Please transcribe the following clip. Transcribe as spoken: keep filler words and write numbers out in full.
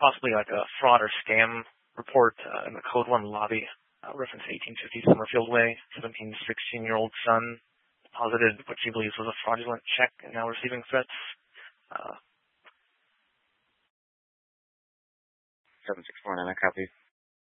possibly like a fraud or scam report uh, in the Code One lobby, uh, reference eighteen fifty Summerfield Way. seventeen to sixteen-year-old son deposited what she believes was a fraudulent check and now receiving threats. Uh, seven six four nine, I copy.